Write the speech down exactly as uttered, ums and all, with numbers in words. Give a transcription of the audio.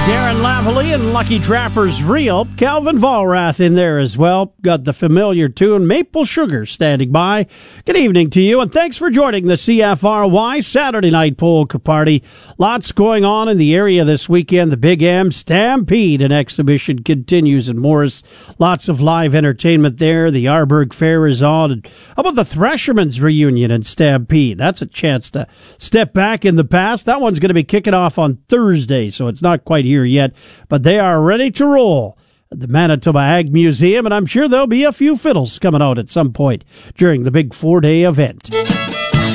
Darren Lavalley and Lucky Trappers Real. Calvin Vollrath in there as well. Got the familiar tune, Maple Sugar, standing by. Good evening to you, and thanks for joining the C F R Y Saturday Night Polka Party. Lots going on in the area this weekend. The Big M Stampede and exhibition continues in Morris. Lots of live entertainment there. The Arberg Fair is on. And how about the Threshermen's reunion in Stampede? That's a chance to step back in the past. That one's going to be kicking off on Thursday, so it's not quite here yet, but they are ready to roll at the Manitoba Ag Museum, and I'm sure there'll be a few fiddles coming out at some point during the big four-day event.